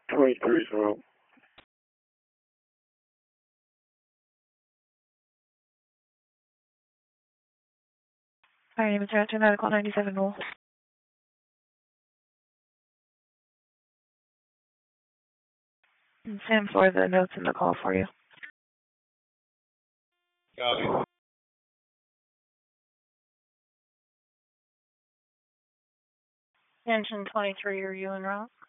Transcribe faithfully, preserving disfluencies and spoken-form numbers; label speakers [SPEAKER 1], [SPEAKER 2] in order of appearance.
[SPEAKER 1] twenty-three, so.
[SPEAKER 2] Sorry, name is Director Medical ninety-seven Rule. And Sam for the notes in the call for you.
[SPEAKER 3] Copy.
[SPEAKER 2] Engine twenty-three, are you en route?